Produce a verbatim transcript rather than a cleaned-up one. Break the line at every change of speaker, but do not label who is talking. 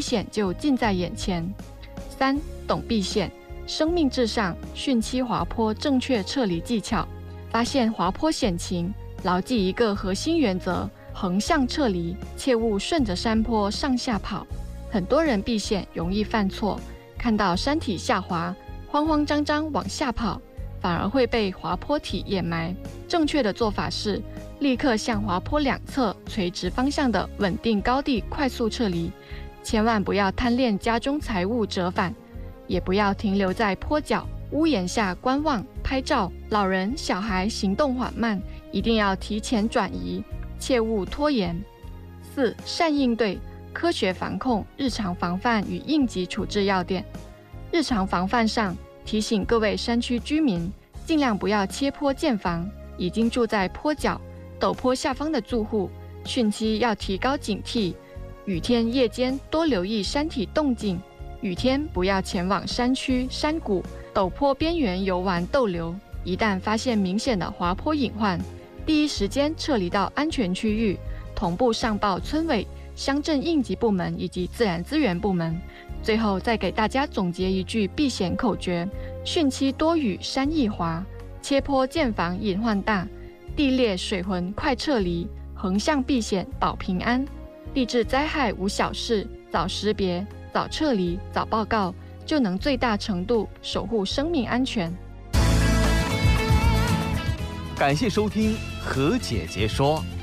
险就近在眼前。三、懂避险，生命至上，汛期滑坡正确撤离技巧。发现滑坡险情，牢记一个核心原则：横向撤离，切勿顺着山坡上下跑。很多人避险容易犯错，看到山体下滑，慌慌张张往下跑，反而会被滑坡体掩埋。正确的做法是，立刻向滑坡两侧垂直方向的稳定高地快速撤离，千万不要贪恋家中财物折返，也不要停留在坡脚、屋檐下观望拍照。老人、小孩行动缓慢，一定要提前转移，切勿拖延。四、善应对，科学防控，日常防范与应急处置要点。日常防范上，提醒各位山区居民，尽量不要切坡建房。已经住在坡脚、陡坡下方的住户，汛期要提高警惕，雨天夜间多留意山体动静，雨天不要前往山区、山谷、陡坡边缘游玩逗留。一旦发现明显的滑坡隐患，第一时间撤离到安全区域，同步上报村委、乡镇应急部门以及自然资源部门。最后再给大家总结一句避险口诀：汛期多雨山易滑，切坡建房隐患大，地裂水浑快撤离，横向避险保平安。地质灾害无小事，早识别、早撤离、早报告，就能最大程度守护生命安全。
感谢收听何姐姐说。